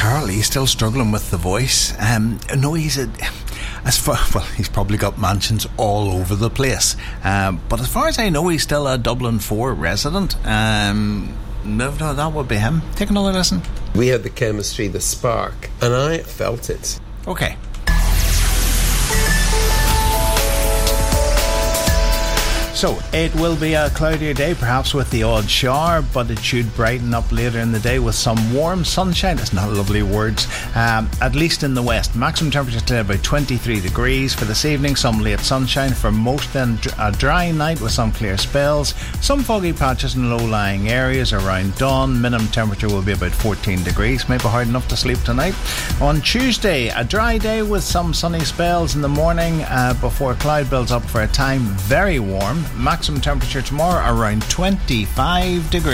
Carl, he's still struggling with the voice. No, he's he's probably got mansions all over the place. But as far as I know, he's still a Dublin 4 resident. No, that would be him. Take another listen. We had the chemistry, the spark, and I felt it. Okay. So, it will be a cloudier day, perhaps with the odd shower, but it should brighten up later in the day with some warm sunshine. It's not lovely words. At least in the west. Maximum temperature today about 23 degrees. For this evening, some late sunshine. For most, then a dry night with some clear spells. Some foggy patches in low-lying areas around dawn. Minimum temperature will be about 14 degrees. Maybe hard enough to sleep tonight. On Tuesday, a dry day with some sunny spells in the morning before cloud builds up for a time. Very warm. Maximum temperature tomorrow around 25 degrees.